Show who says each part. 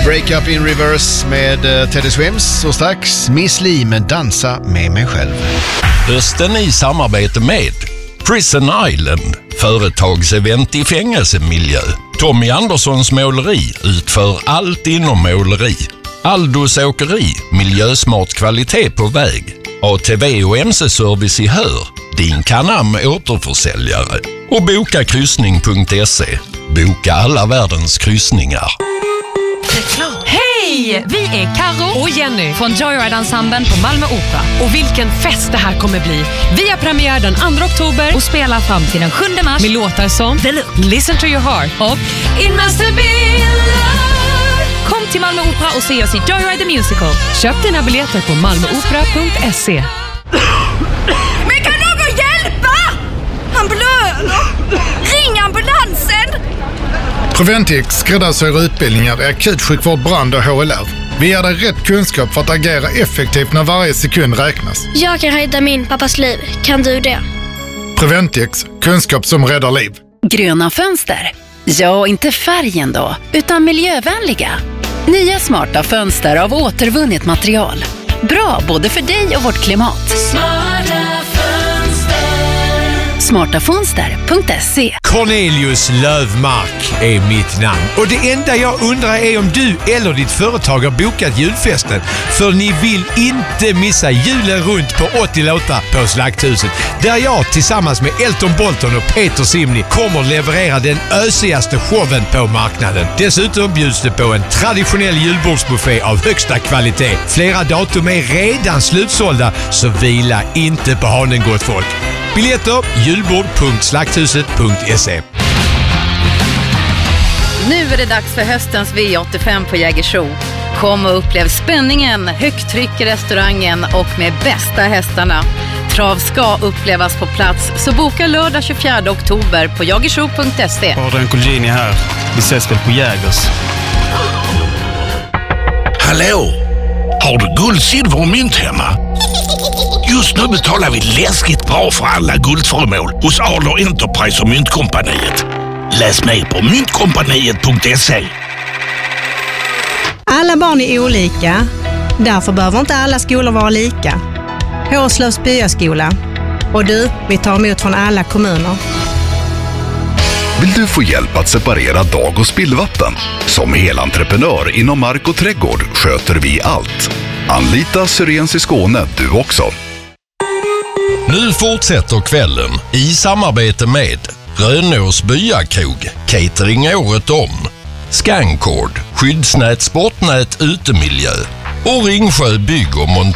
Speaker 1: Break Up in Reverse med Teddy Swims och strax Miss Li med Dansa med mig själv.
Speaker 2: Hösten i samarbete med Prison Island, företagsevent i fängelsemiljö. Tommy Anderssons måleri utför allt inom måleri. Aldos åkeri, miljösmart kvalitet på väg. ATV och MC-service i Hör, din Canam återförsäljare. Och bokakryssning.se, boka alla världens kryssningar.
Speaker 3: Hej! Vi är Karo och Jenny från Joyride-ensemblen på Malmö Opera. Och vilken fest det här kommer bli. Vi har premiär den 2 oktober och spelar fram till den 7 mars med låtar som Listen to your heart och It must have been love. Kom till Malmö Opera och se oss i Joyride the Musical. Köp dina biljetter på malmoopera.se.
Speaker 4: Men kan någon hjälpa? Han blöder! Ring ambulansen!
Speaker 5: Preventix skräddarsyr utbildningar i akutsjukvård, brand och HLR. Vi ger dig rätt kunskap för att agera effektivt när varje sekund räknas.
Speaker 6: Jag kan rädda min pappas liv. Kan du det?
Speaker 5: Preventix, kunskap som räddar liv.
Speaker 7: Gröna fönster. Ja, inte färgen då, utan miljövänliga. Nya smarta fönster av återvunnet material. Bra både för dig och vårt klimat. Smartafönster.se.
Speaker 8: Cornelius Lövmark är mitt namn. Och det enda jag undrar är om du eller ditt företag har bokat julfesten. För ni vill inte missa julen runt på 80 låtar på Slakthuset. Där jag tillsammans med Elton Bolton och Peter Simni kommer leverera den ösigaste showen på marknaden. Dessutom bjuds det på en traditionell julbordsbuffé av högsta kvalitet. Flera datum är redan slutsålda, så vila inte på hanen, gott folk. Biljetter julbord.slakthuset.se.
Speaker 9: Nu är det dags för höstens V85 på Jägersro. Kom och upplev spänningen, högtryck i restaurangen och med bästa hästarna. Trav ska upplevas på plats, så boka lördag 24 oktober på jagersro.se.
Speaker 10: Adrian Colgjini här. Vi ses väl på Jägers.
Speaker 11: Hallå! Har du guld, silver och mynt hemma? Just nu betalar vi läskigt bra för alla guldföremål hos Adler Enterprise och Myntkompaniet. Läs mer på myntkompaniet.se.
Speaker 12: Alla barn är olika. Därför behöver inte alla skolor vara lika. Hårslövs byaskola. Och du, vi tar emot från alla kommuner.
Speaker 13: Vill du få hjälp att separera dag- och spillvatten? Som helentreprenör inom mark och trädgård sköter vi allt. Anlita Syrens i Skåne du också.
Speaker 2: Nu fortsätter kvällen i samarbete med Rönås byakrog, catering året om, Scancord, skyddsnät, sportnät, utemiljö och Ringsjö bygg och